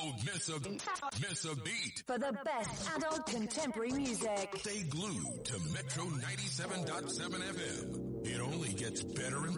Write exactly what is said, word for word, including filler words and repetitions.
Don't miss a, miss a beat. For the best adult contemporary music. Stay glued to Metro ninety-seven point seven F M. It only gets better and